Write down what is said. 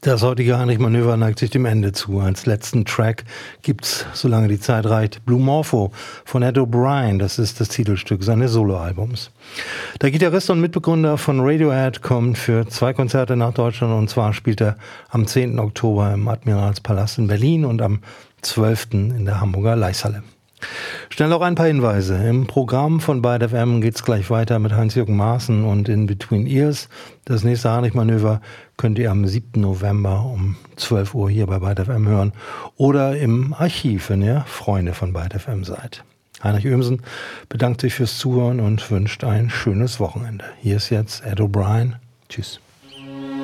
Das heutige Heinrich-Manöver neigt sich dem Ende zu. Als letzten Track gibt's, solange die Zeit reicht, Blue Morpho von Ed O'Brien. Das ist das Titelstück seines Soloalbums. Der Gitarrist und Mitbegründer von Radiohead kommt für 2 Konzerte nach Deutschland, und zwar spielt er am 10. Oktober im Admiralspalast in Berlin und am 12. in der Hamburger Leishalle. Schnell noch ein paar Hinweise. Im Programm von Byte FM geht's gleich weiter mit Heinz-Jürgen Maaßen und In Between Ears. Das nächste Heinrich-Manöver könnt ihr am 7. November um 12 Uhr hier bei Byte FM hören oder im Archiv, wenn ihr Freunde von Byte FM seid. Heinrich Oehmsen bedankt sich fürs Zuhören und wünscht ein schönes Wochenende. Hier ist jetzt Ed O'Brien. Tschüss.